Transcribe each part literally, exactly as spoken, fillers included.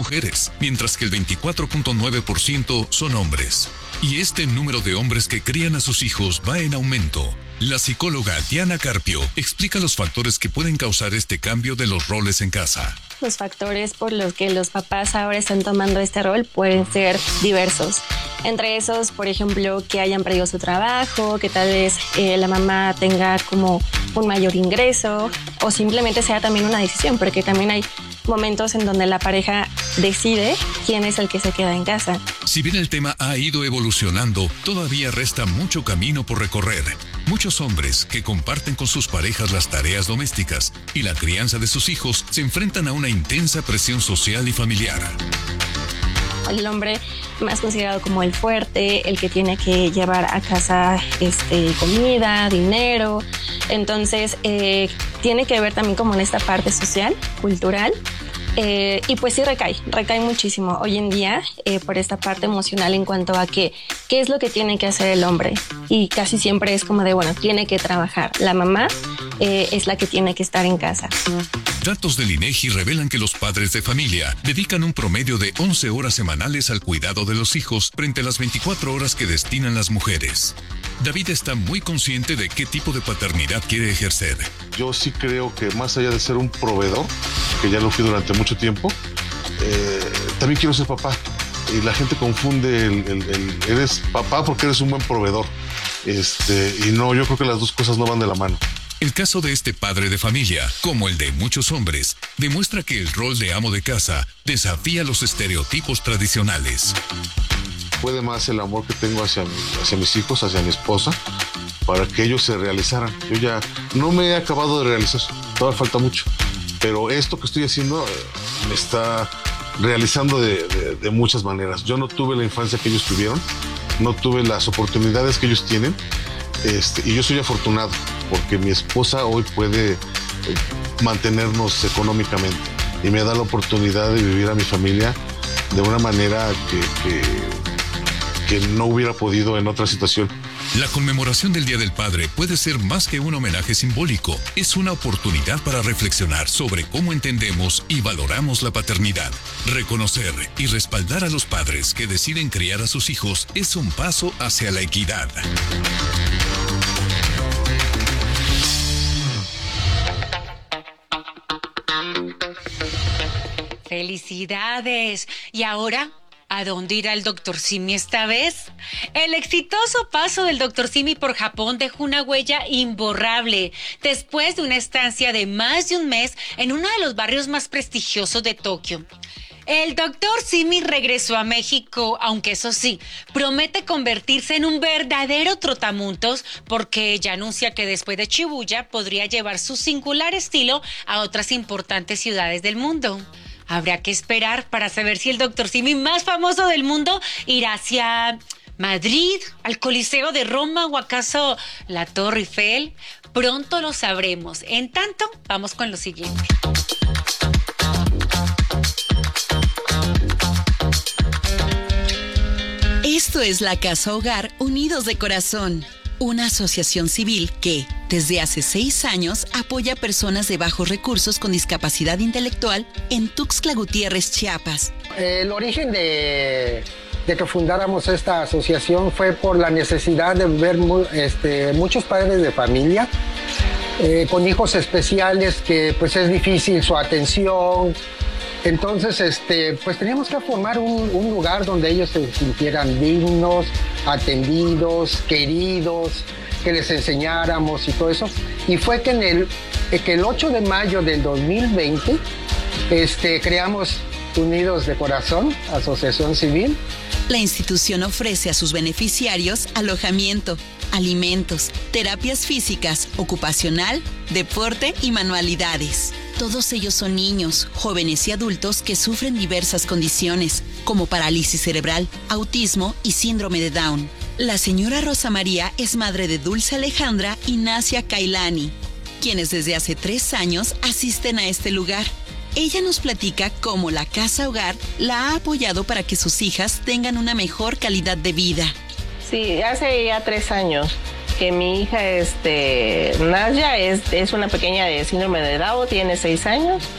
mujeres, mientras que el veinticuatro punto nueve por ciento son hombres. Y este número de hombres que crían a sus hijos va en aumento. La psicóloga Diana Carpio explica los factores que pueden causar este cambio de los roles en casa. Los factores por los que los papás ahora están tomando este rol pueden ser diversos. Entre esos, por ejemplo, que hayan perdido su trabajo, que tal vez eh, la mamá tenga como un mayor ingreso, o simplemente sea también una decisión, porque también hay momentos en donde la pareja decide quién es el que se queda en casa. Si bien el tema ha ido evolucionando, todavía resta mucho camino por recorrer. Muchos hombres que comparten con sus parejas las tareas domésticas y la crianza de sus hijos se enfrentan a una intensa presión social y familiar. El hombre más considerado como el fuerte, el que tiene que llevar a casa este, comida, dinero. Entonces, eh, tiene que ver también como en esta parte social, cultural. Eh, y pues sí recae, recae muchísimo hoy en día eh, por esta parte emocional en cuanto a que, qué es lo que tiene que hacer el hombre. Y casi siempre es como de, bueno, tiene que trabajar. La mamá eh, es la que tiene que estar en casa. Datos del INEGI revelan que los padres de familia dedican un promedio de once horas semanales al cuidado de los hijos frente a las veinticuatro horas que destinan las mujeres. David está muy consciente de qué tipo de paternidad quiere ejercer. Yo sí creo que más allá de ser un proveedor, que ya lo fui durante mucho tiempo, eh, también quiero ser papá. Y la gente confunde el, el, el eres papá porque eres un buen proveedor. Este, y no, yo creo que las dos cosas no van de la mano. El caso de este padre de familia, como el de muchos hombres, demuestra que el rol de amo de casa desafía los estereotipos tradicionales. Puede más el amor que tengo hacia, mi, hacia mis hijos, hacia mi esposa, para que ellos se realizaran. Yo ya no me he acabado de realizar, todavía falta mucho. Pero esto que estoy haciendo eh, me está realizando de, de, de muchas maneras. Yo no tuve la infancia que ellos tuvieron, no tuve las oportunidades que ellos tienen, este, y yo soy afortunado porque mi esposa hoy puede eh, mantenernos económicamente y me da la oportunidad de vivir a mi familia de una manera que, que, que no hubiera podido en otra situación. La conmemoración del Día del Padre puede ser más que un homenaje simbólico. Es una oportunidad para reflexionar sobre cómo entendemos y valoramos la paternidad. Reconocer y respaldar a los padres que deciden criar a sus hijos es un paso hacia la equidad. ¡Felicidades! ¿Y ahora? ¿A dónde irá el doctor Simi esta vez? El exitoso paso del doctor Simi por Japón dejó una huella imborrable después de una estancia de más de un mes en uno de los barrios más prestigiosos de Tokio. El doctor Simi regresó a México, aunque eso sí, promete convertirse en un verdadero trotamundos porque ella anuncia que después de Shibuya podría llevar su singular estilo a otras importantes ciudades del mundo. Habrá que esperar para saber si el doctor Simi más famoso del mundo irá hacia Madrid, al Coliseo de Roma o acaso la Torre Eiffel. Pronto lo sabremos. En tanto, vamos con lo siguiente. Esto es la Casa Hogar Unidos de Corazón, una asociación civil que, desde hace seis años, apoya a personas de bajos recursos con discapacidad intelectual en Tuxtla Gutiérrez, Chiapas. El origen de, de que fundáramos esta asociación fue por la necesidad de ver mu, este, muchos padres de familia eh, con hijos especiales que pues es difícil su atención. Entonces, este, pues teníamos que formar un, un lugar donde ellos se sintieran dignos, atendidos, queridos, que les enseñáramos y todo eso. Y fue que, en el, que el ocho de mayo del dos mil veinte este, creamos Unidos de Corazón, Asociación Civil. La institución ofrece a sus beneficiarios alojamiento, alimentos, terapias físicas, ocupacional, deporte y manualidades. Todos ellos son niños, jóvenes y adultos que sufren diversas condiciones, como parálisis cerebral, autismo y síndrome de Down. La señora Rosa María es madre de Dulce Alejandra y Nacia Kailani, quienes desde hace tres años asisten a este lugar. Ella nos platica cómo la Casa Hogar la ha apoyado para que sus hijas tengan una mejor calidad de vida. Sí, hace ya tres años que mi hija, este, Nadia, es, es una pequeña de síndrome de Down, tiene seis años.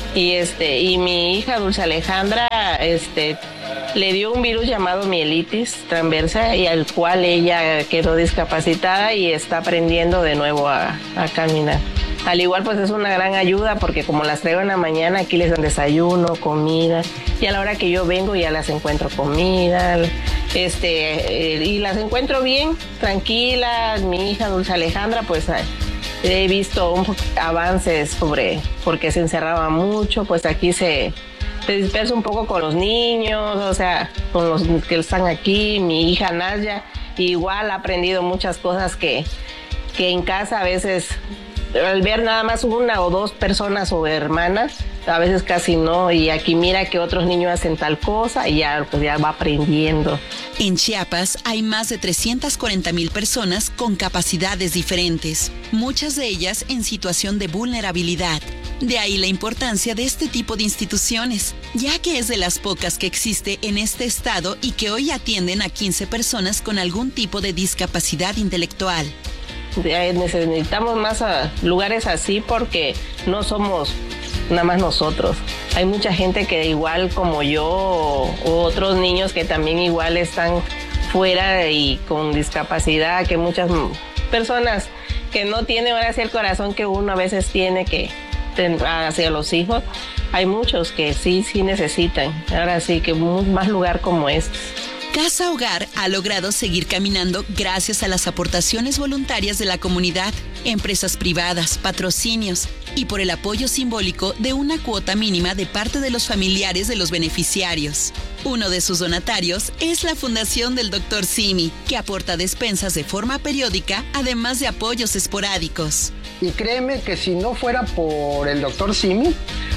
Y este, y mi hija Dulce Alejandra, este, le dio un virus llamado mielitis transversa y al cual ella quedó discapacitada y está aprendiendo de nuevo a, a caminar. Al igual pues es una gran ayuda porque como las traigo en la mañana, aquí les dan desayuno, comida, y a la hora que yo vengo ya las encuentro comida, este, eh, y las encuentro bien, tranquilas. Mi hija Dulce Alejandra pues he visto un avances sobre, porque se encerraba mucho, pues aquí se, se dispersa un poco con los niños, o sea, con los que están aquí. Mi hija Naya igual ha aprendido muchas cosas que, que en casa a veces, al ver nada más una o dos personas o hermanas, a veces casi no, y aquí mira que otros niños hacen tal cosa y ya, pues ya va aprendiendo. En Chiapas hay más de trescientas cuarenta mil personas con capacidades diferentes, muchas de ellas en situación de vulnerabilidad. De ahí la importancia de este tipo de instituciones, ya que es de las pocas que existe en este estado y que hoy atienden a quince personas con algún tipo de discapacidad intelectual. Necesitamos más lugares así porque no somos nada más nosotros. Hay mucha gente que igual como yo o, o otros niños que también igual están fuera y con discapacidad, que muchas personas que no tienen ahora sí el corazón que uno a veces tiene que tener hacia los hijos, hay muchos que sí, sí necesitan. Ahora sí que más lugar como este. Casa Hogar ha logrado seguir caminando gracias a las aportaciones voluntarias de la comunidad, empresas privadas, patrocinios y por el apoyo simbólico de una cuota mínima de parte de los familiares de los beneficiarios. Uno de sus donatarios es la Fundación del doctor Simi, que aporta despensas de forma periódica, además de apoyos esporádicos. Y créeme que si no fuera por el doctor Simi,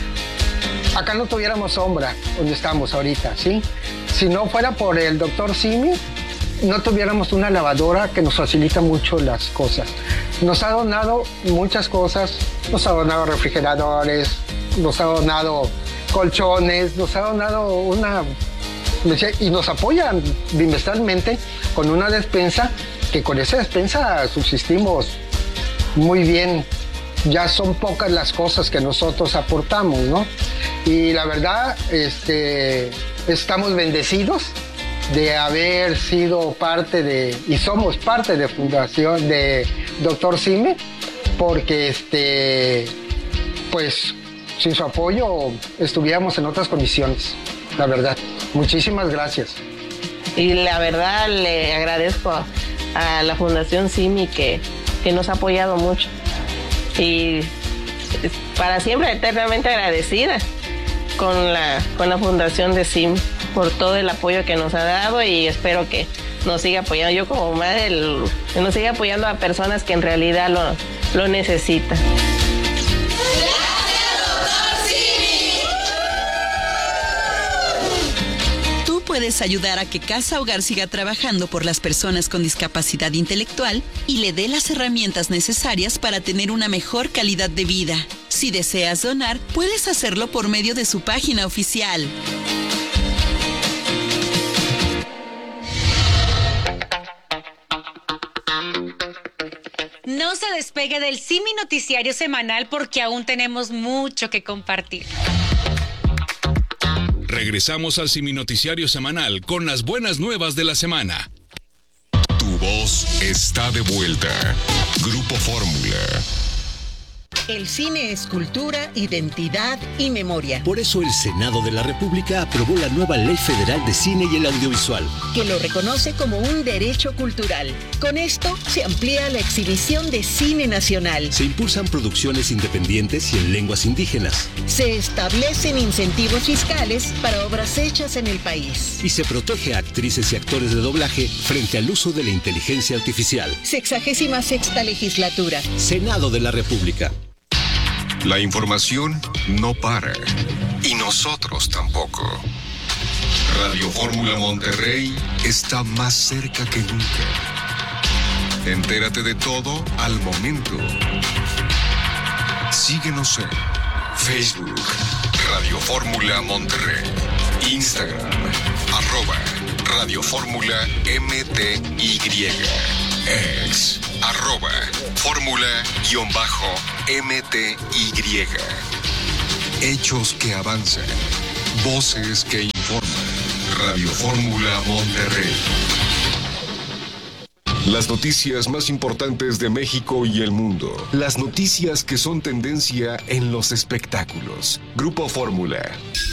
acá no tuviéramos sombra donde estamos ahorita, ¿sí? Si no fuera por el doctor Simi, no tuviéramos una lavadora que nos facilita mucho las cosas. Nos ha donado muchas cosas, nos ha donado refrigeradores, nos ha donado colchones, nos ha donado una... y nos apoyan bimestralmente con una despensa, que con esa despensa subsistimos muy bien. Ya son pocas las cosas que nosotros aportamos, ¿no? Y la verdad, este, estamos bendecidos de haber sido parte de, y somos parte de Fundación de doctor Simi, porque este, pues sin su apoyo estuviéramos en otras condiciones, la verdad. Muchísimas gracias. Y la verdad le agradezco a la Fundación Simi que, que nos ha apoyado mucho. Y para siempre eternamente agradecida con la, con la Fundación de Simi por todo el apoyo que nos ha dado, y espero que nos siga apoyando. Yo como madre, el, que nos siga apoyando a personas que en realidad lo, lo necesitan. Puedes ayudar a que Casa Hogar siga trabajando por las personas con discapacidad intelectual y le dé las herramientas necesarias para tener una mejor calidad de vida. Si deseas donar, puedes hacerlo por medio de su página oficial. No se despegue del Simi Noticiario Semanal porque aún tenemos mucho que compartir. Regresamos al Simi Noticiario Semanal con las buenas nuevas de la semana. Tu voz está de vuelta. Grupo Fórmula. El cine es cultura, identidad y memoria. Por eso el Senado de la República aprobó la nueva Ley Federal de Cine y el Audiovisual, que lo reconoce como un derecho cultural. Con esto se amplía la exhibición de cine nacional. Se impulsan producciones independientes y en lenguas indígenas. Se establecen incentivos fiscales para obras hechas en el país. Y se protege a actrices y actores de doblaje frente al uso de la inteligencia artificial. Sexagésima sexta legislatura. Senado de la República. La información no para. Y nosotros tampoco. Radio Fórmula Monterrey está más cerca que nunca. Entérate de todo al momento. Síguenos en Facebook, Radio Fórmula Monterrey. Instagram, arroba Radio Fórmula M T Y. Ex, arroba Fórmula-M T Y. Hechos que avanzan. Voces que informan. Radio Fórmula Monterrey. Las noticias más importantes de México y el mundo. Las noticias que son tendencia en los espectáculos. Grupo Fórmula.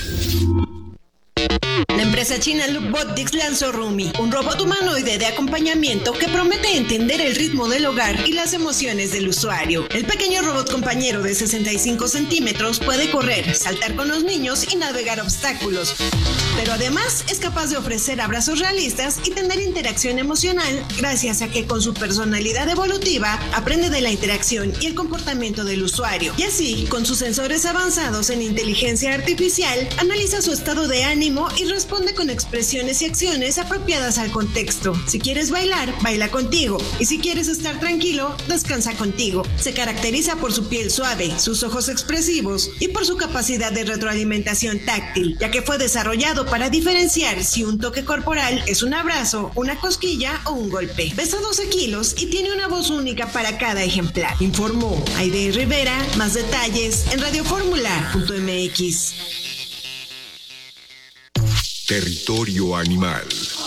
La empresa china Lookbotics lanzó Rumi, un robot humanoide de acompañamiento que promete entender el ritmo del hogar y las emociones del usuario. El pequeño robot compañero de sesenta y cinco centímetros puede correr, saltar con los niños y navegar obstáculos. Pero además es capaz de ofrecer abrazos realistas y tener interacción emocional gracias a que con su personalidad evolutiva aprende de la interacción y el comportamiento del usuario. Y así, con sus sensores avanzados en inteligencia artificial, analiza su estado de ánimo y responde con expresiones y acciones apropiadas al contexto. Si quieres bailar, baila contigo. Y si quieres estar tranquilo, descansa contigo. Se caracteriza por su piel suave, sus ojos expresivos y por su capacidad de retroalimentación táctil, ya que fue desarrollado para diferenciar si un toque corporal es un abrazo, una cosquilla o un golpe. Pesa doce kilos y tiene una voz única para cada ejemplar. Informó Aide Rivera. Más detalles en radio fórmula punto m x. Territorio animal.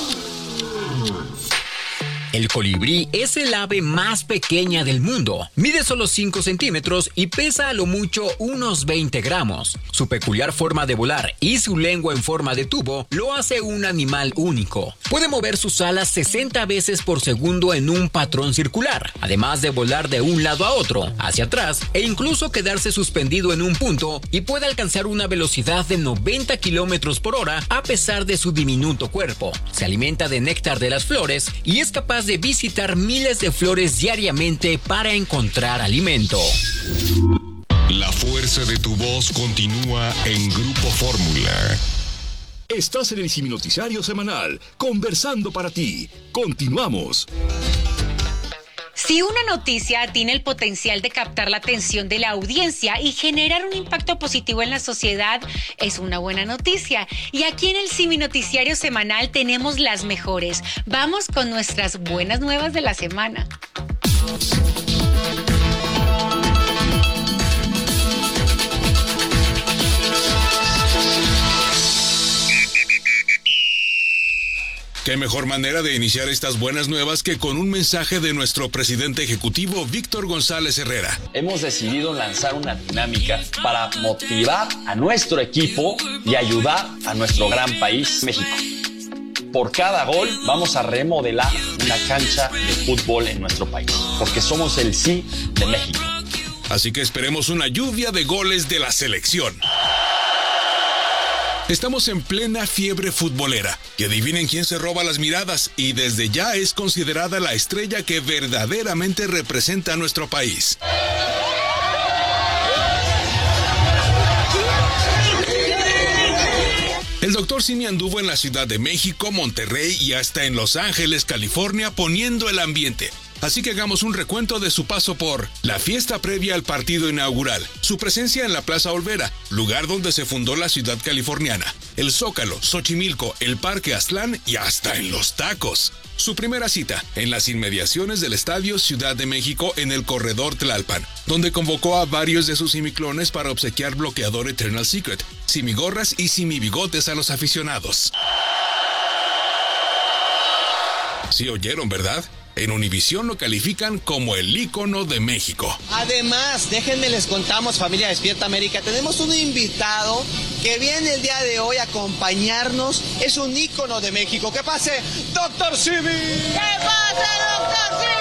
El colibrí es el ave más pequeña del mundo. Mide solo cinco centímetros y pesa a lo mucho unos veinte gramos. Su peculiar forma de volar y su lengua en forma de tubo lo hace un animal único. Puede mover sus alas sesenta veces por segundo en un patrón circular, además de volar de un lado a otro, hacia atrás e incluso quedarse suspendido en un punto, y puede alcanzar una velocidad de noventa kilómetros por hora a pesar de su diminuto cuerpo. Se alimenta de néctar de las flores y es capaz de visitar miles de flores diariamente para encontrar alimento. La fuerza de tu voz continúa en Grupo Fórmula. Estás en el Siminoticiario Semanal, conversando para ti. Continuamos. Si una noticia tiene el potencial de captar la atención de la audiencia y generar un impacto positivo en la sociedad, es una buena noticia. Y aquí en el Siminoticiario Semanal tenemos las mejores. Vamos con nuestras buenas nuevas de la semana. Qué mejor manera de iniciar estas buenas nuevas que con un mensaje de nuestro presidente ejecutivo, Víctor González Herrera. Hemos decidido lanzar una dinámica para motivar a nuestro equipo y ayudar a nuestro gran país, México. Por cada gol vamos a remodelar una cancha de fútbol en nuestro país, porque somos el sí de México. Así que esperemos una lluvia de goles de la selección. Estamos en plena fiebre futbolera, y adivinen quién se roba las miradas y desde ya es considerada la estrella que verdaderamente representa a nuestro país. El doctor Simi anduvo en la Ciudad de México, Monterrey y hasta en Los Ángeles, California, poniendo el ambiente. Así que hagamos un recuento de su paso por la fiesta previa al partido inaugural, su presencia en la Plaza Olvera, lugar donde se fundó la ciudad californiana, el Zócalo, Xochimilco, el Parque Aztlán y hasta en los tacos. Su primera cita en las inmediaciones del Estadio Ciudad de México en el Corredor Tlalpan, donde convocó a varios de sus simiclones para obsequiar bloqueador Eternal Secret, simigorras y simibigotes a los aficionados. Sí oyeron, ¿verdad? En Univisión lo califican como el ícono de México. Además, déjenme les contamos, familia Despierta América, tenemos un invitado que viene el día de hoy a acompañarnos. Es un ícono de México. ¡Que pase, doctor Simi! ¡Que pase, doctor Simi!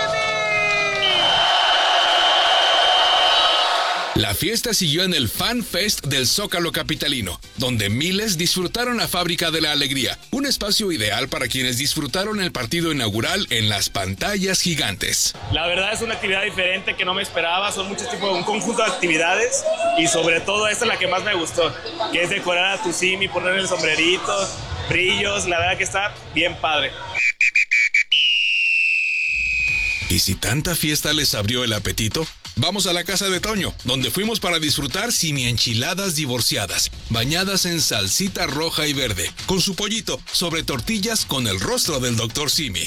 La fiesta siguió en el Fan Fest del Zócalo capitalino, donde miles disfrutaron la Fábrica de la Alegría, un espacio ideal para quienes disfrutaron el partido inaugural en las pantallas gigantes. La verdad es una actividad diferente que no me esperaba, son muchos tipos, un conjunto de actividades y sobre todo esta es la que más me gustó, que es decorar a tu Simi, ponerle el sombrerito, brillos, la verdad que está bien padre. ¿Y si tanta fiesta les abrió el apetito? Vamos a la casa de Toño, donde fuimos para disfrutar simi enchiladas divorciadas, bañadas en salsita roja y verde, con su pollito sobre tortillas con el rostro del doctor Simi.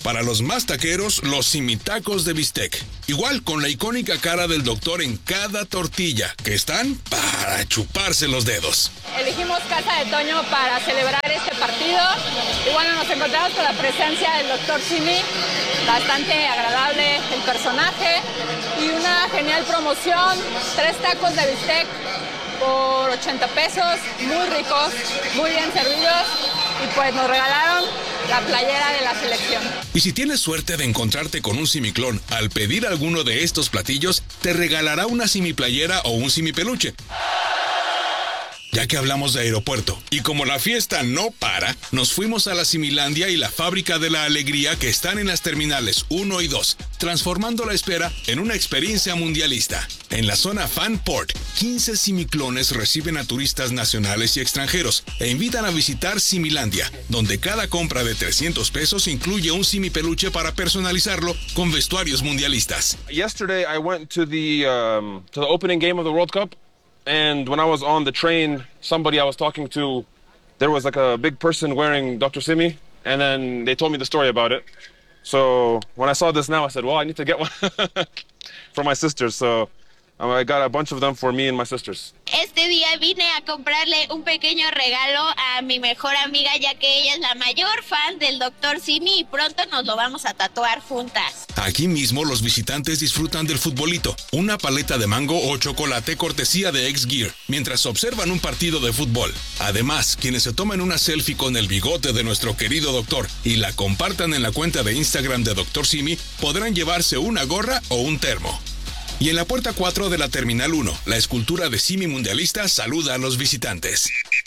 Para los más taqueros, los simitacos de bistec. Igual con la icónica cara del doctor en cada tortilla, que están para chuparse los dedos. Elegimos Casa de Toño para celebrar este partido. Y bueno, nos encontramos con la presencia del doctor Simi. Bastante agradable el personaje. Y una genial promoción. Tres tacos de bistec por ochenta pesos. Muy ricos, muy bien servidos. Y pues nos regalaron la playera de la selección. Y si tienes suerte de encontrarte con un simiclón al pedir alguno de estos platillos, te regalará una simiplayera o un simipeluche. Ya que hablamos de aeropuerto, y como la fiesta no para, nos fuimos a la Similandia y la Fábrica de la Alegría que están en las terminales uno y dos, transformando la espera en una experiencia mundialista. En la zona Fanport, quince simiclones reciben a turistas nacionales y extranjeros e invitan a visitar Similandia, donde cada compra de trescientos pesos incluye un simipeluche para personalizarlo con vestuarios mundialistas. Yesterday I went to the um, to the opening game of the World Cup. And when I was on the train, somebody I was talking to, there was like a big person wearing Doctor Simi, and then they told me the story about it. So when I saw this now, I said, well, I need to get one for my sisters. So um, I got a bunch of them for me and my sisters. Este día vine a comprarle un pequeño regalo a mi mejor amiga, ya que ella es la mayor fan del doctor Simi y pronto nos lo vamos a tatuar juntas. Aquí mismo los visitantes disfrutan del futbolito, una paleta de mango o chocolate cortesía de X-Gear, mientras observan un partido de fútbol. Además, quienes se tomen una selfie con el bigote de nuestro querido doctor y la compartan en la cuenta de Instagram de doctor Simi, podrán llevarse una gorra o un termo. Y en la puerta cuatro de la Terminal uno, la escultura de Simi mundialista saluda a los visitantes.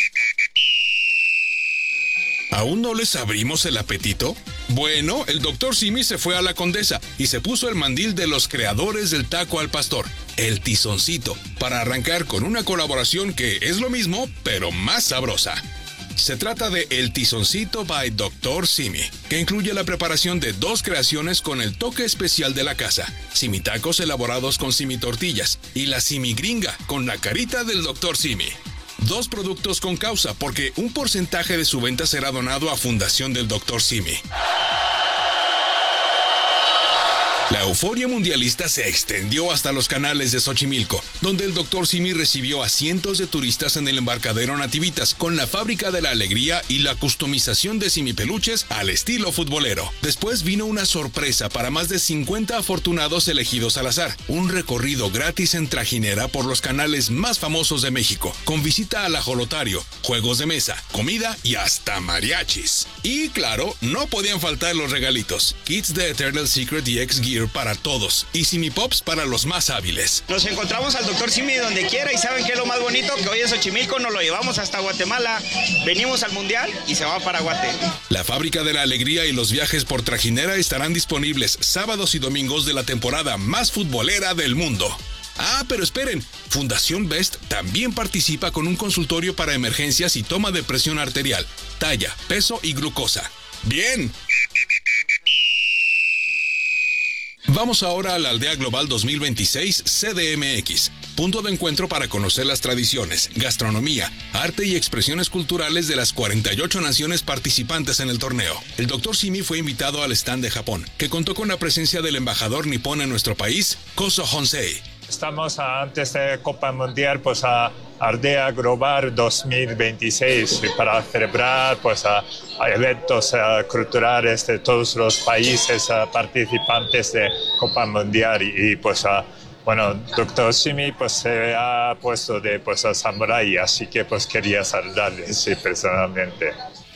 ¿Aún no les abrimos el apetito? Bueno, el doctor Simi se fue a la Condesa y se puso el mandil de los creadores del taco al pastor, el tizoncito, para arrancar con una colaboración que es lo mismo, pero más sabrosa. Se trata de El Tizoncito by doctor Simi, que incluye la preparación de dos creaciones con el toque especial de la casa: simitacos elaborados con simitortillas y la simigringa con la carita del doctor Simi. Dos productos con causa, porque un porcentaje de su venta será donado a Fundación del doctor Simi. La euforia mundialista se extendió hasta los canales de Xochimilco, donde el doctor Simi recibió a cientos de turistas en el embarcadero Nativitas con la Fábrica de la Alegría y la customización de simipeluches al estilo futbolero. Después vino una sorpresa para más de cincuenta afortunados elegidos al azar, un recorrido gratis en trajinera por los canales más famosos de México, con visita al ajolotario, juegos de mesa, comida y hasta mariachis. Y claro, no podían faltar los regalitos: kits de Eternal Secret y X-Gear para todos y Simi Pops para los más hábiles. Nos encontramos al doctor Simi donde quiera y ¿saben qué es lo más bonito? Que hoy en Xochimilco nos lo llevamos hasta Guatemala. Venimos al Mundial y se va para Guate. La Fábrica de la Alegría y los viajes por trajinera estarán disponibles sábados y domingos de la temporada más futbolera del mundo. Ah, pero esperen, Fundación Best también participa con un consultorio para emergencias y toma de presión arterial, talla, peso y glucosa. ¡Bien! Vamos ahora a la Aldea Global dos mil veintiséis C D M X, punto de encuentro para conocer las tradiciones, gastronomía, arte y expresiones culturales de las cuarenta y ocho naciones participantes en el torneo. El doctor Simi fue invitado al stand de Japón, que contó con la presencia del embajador nipón en nuestro país, Koso Honsei. Estamos antes de Copa Mundial, pues a Aldea Global dos mil veintiséis para celebrar pues a, a eventos a, culturales de todos los países a, participantes de Copa Mundial y, y pues a, bueno, doctor Simi pues se ha puesto de pues a samurái, así que pues quería saludarle sí, personalmente.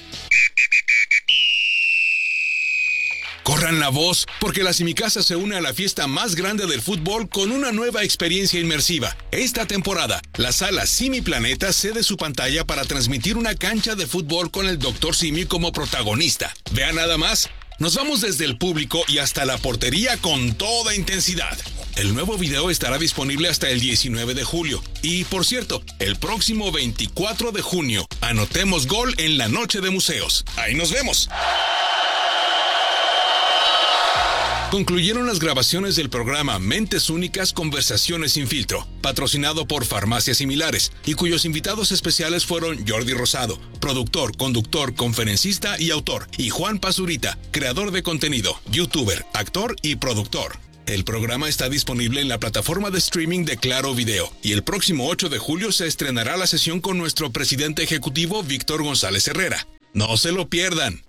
Corran la voz, porque la Simicasa se une a la fiesta más grande del fútbol con una nueva experiencia inmersiva. Esta temporada, la sala Simi Planeta cede su pantalla para transmitir una cancha de fútbol con el doctor Simi como protagonista. Vean nada más, nos vamos desde el público y hasta la portería con toda intensidad. El nuevo video estará disponible hasta el diecinueve de julio. Y, por cierto, el próximo veinticuatro de junio, anotemos gol en la Noche de Museos. ¡Ahí nos vemos! Concluyeron las grabaciones del programa Mentes Únicas, Conversaciones sin Filtro, patrocinado por Farmacias Similares, y cuyos invitados especiales fueron Jordi Rosado, productor, conductor, conferencista y autor, y Juan Pazurita, creador de contenido, youtuber, actor y productor. El programa está disponible en la plataforma de streaming de Claro Video, y el próximo ocho de julio se estrenará la sesión con nuestro presidente ejecutivo Víctor González Herrera. No se lo pierdan.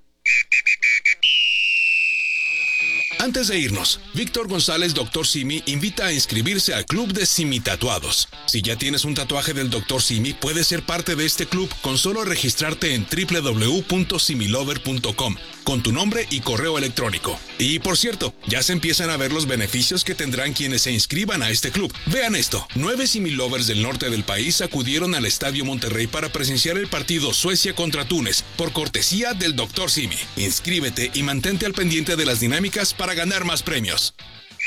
Antes de irnos, Víctor González, doctor Simi, invita a inscribirse al Club de Simi Tatuados. Si ya tienes un tatuaje del doctor Simi, puedes ser parte de este club con solo registrarte en doble u doble u doble u punto similover punto com con tu nombre y correo electrónico. Y por cierto, ya se empiezan a ver los beneficios que tendrán quienes se inscriban a este club. Vean esto, nueve Similovers del norte del país acudieron al Estadio Monterrey para presenciar el partido Suecia contra Túnez, por cortesía del doctor Simi. Inscríbete y mantente al pendiente de las dinámicas para ganar más premios.